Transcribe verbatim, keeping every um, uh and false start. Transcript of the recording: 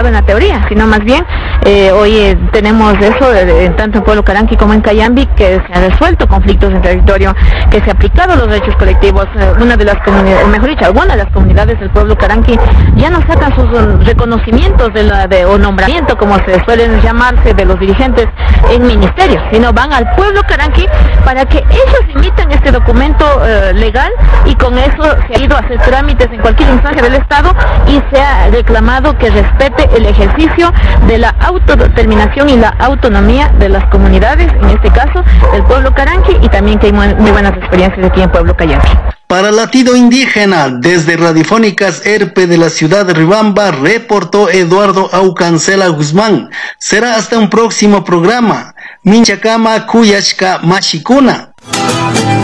en la teoría, sino más bien eh, hoy eh, tenemos eso eh, tanto en Pueblo Caranqui como en Cayambi, que se han resuelto conflictos en territorio, que se han aplicado los derechos colectivos. Eh, una de las comunidades, o mejor dicho, algunas de las comunidades del pueblo Caranqui ya no sacan sus um, reconocimientos de la, de, o nombramiento, como se suelen llamarse, de los dirigentes en ministerios, sino van al pueblo Caranqui para que ellos imitan este documento eh, legal, y con eso se ha ido a hacer trámites en cualquier instancia del Estado y se ha reclamado que respete el ejercicio de la autodeterminación y la autonomía de las comunidades, en este caso del pueblo Caranqui, y también que hay muy, muy buenas experiencias aquí en Pueblo Cayambi. Para Latido Indígena, desde Radiofónicas E R P E de la ciudad de Riobamba, reportó Eduardo Aucancela Guzmán. Será hasta un próximo programa. Minchacama Cuyachca Machicuna.